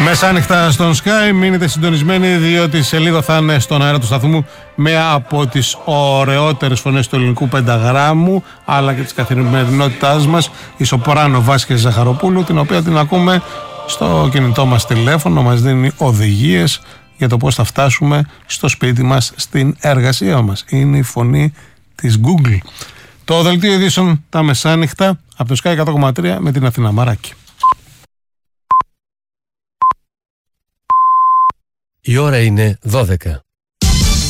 Μεσάνυχτα στον Sky, μείνετε συντονισμένοι διότι σε λίγο θα είναι στον αέρα του σταθμού μία από τις ωραιότερες φωνές του ελληνικού πενταγράμμου αλλά και της καθημερινότητάς μας, η σοπράνο Βάσια Ζαχαροπούλου, την οποία την ακούμε στο κινητό μας τηλέφωνο, μας δίνει οδηγίες για το πώς θα φτάσουμε στο σπίτι μας, στην εργασία μας. Είναι η φωνή της Google. Το δελτίο ειδήσεων τα μεσάνυχτα από το Sky 100,3 με την Αθηνά Μαράκη. Η ώρα είναι 12.